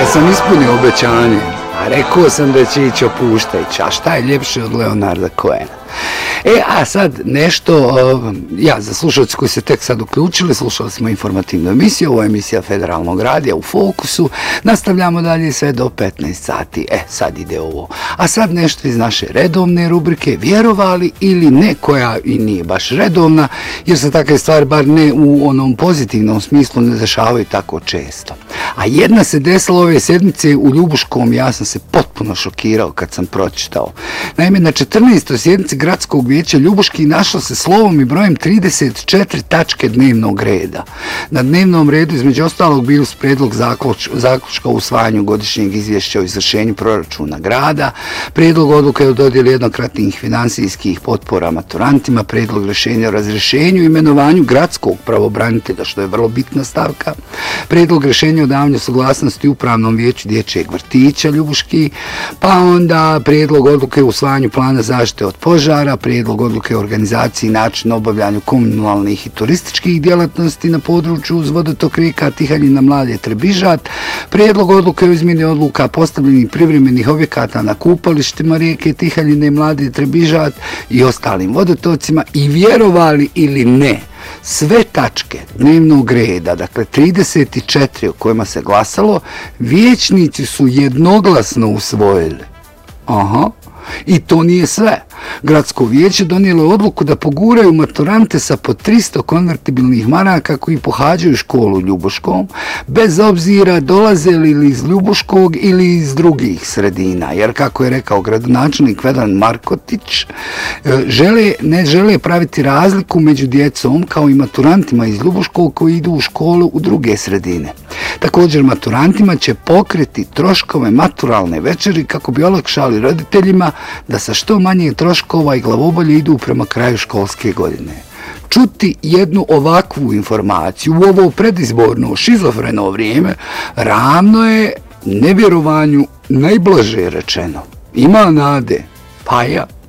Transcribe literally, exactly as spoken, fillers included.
Kad sam ispunio obećanje, a rekao sam da će ići opuštajući, a šta je ljepše od Leonarda Cohena? E, a sad nešto, ja, za slušalci koji se tek sad uključili, slušali smo informativnu emisiju, ovo je emisija Federalnog radija u Fokusu, nastavljamo dalje sve do petnaest sati, e, sad ide ovo. A sad nešto iz naše redovne rubrike, vjerovali ili ne, koja i nije baš redovna, jer se takve stvari, bar ne u onom pozitivnom smislu, ne dešavaju tako često. A jedna se desila ove sedmice u Ljubuškom, ja sam se potpuno šokirao kad sam pročitao. Naime, na četrnaestoj sjednici Gradskog vijeća Ljubuški našlo se slovom i brojem trideset četiri tačke dnevnog reda. Na dnevnom redu, između ostalog, bio su predlog zaključka o usvajanju godišnjeg izvješća o izvršenju proračuna grada, predlog odluke o dodjeli jednokratnih finansijskih potpora maturantima, predlog rješenja o razrješenju i imenovanju gradskog pravobranitelja, što je vrlo bitna stavka, predlog rješenja o davanju saglasnosti upravnom vijeću dječjeg vrtića Ljubuški, pa onda predlog odluke o usvajanju plana zaštite od požara, prijedlog odluke o organizaciji i načinu obavljanju komunalnih i turističkih djelatnosti na području uz vodotok rijeka Tihaljina, Mlade, Trebižat, prijedlog odluke o izmjeni odluka postavljenih privremenih objekata na kupalištima rijeke Tihaljine, Mlade, Trebižat i ostalim vodotocima i vjerovali ili ne, sve tačke dnevnog reda, dakle trideset četiri o kojima se glasalo, vijećnici su jednoglasno usvojili. Aha. I to nije sve. Gradsko vijeće donijelo je odluku da poguraju maturante sa po tristo konvertibilnih maraka koji pohađaju školu u Ljubuškom, bez obzira dolaze li iz Ljubuškog ili iz drugih sredina. Jer, kako je rekao gradonačelnik Vedran Markotić, žele, ne žele praviti razliku među djecom kao i maturantima iz Ljubuškog koji idu u školu u druge sredine. Također, maturantima će pokriti troškove maturalne večeri kako bi olakšali roditeljima da sa što manje troškova i glavobolje idu prema kraju školske godine. Čuti jednu ovakvu informaciju u ovo predizborno šizofreno vrijeme ravno je nevjerovanju najblaže rečeno. Ima nade, pa ja.